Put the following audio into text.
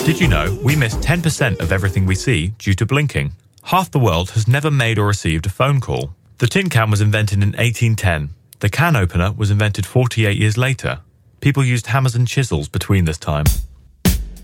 Did you know we miss 10% of everything we see due to blinking? Half the world has never made or received a phone call. The tin can was invented in 1810. The can opener was invented 48 years later. People used hammers and chisels between this time.